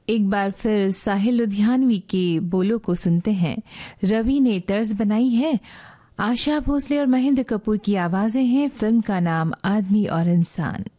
एक बार फिर साहिल लुधियानवी के बोलों को सुनते हैं। रवि ने तर्ज बनाई है, आशा भोसले और महेंद्र कपूर की आवाजें हैं। फिल्म का नाम आदमी और इंसान।